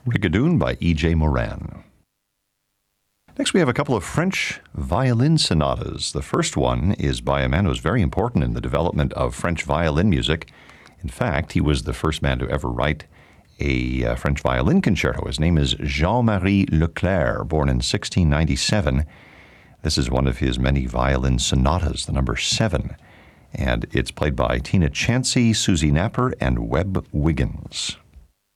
Rigadoon by E.J. Moran. Next, we have a couple of French violin sonatas. The first one is by a man who was very important in the development of French violin music. In fact, he was the first man to ever write a French violin concerto. His name is Jean-Marie Leclerc, born in 1697. This is one of his many violin sonatas, the number 7. And it's played by Tina Chancey, Susie Napper, and Webb Wiggins.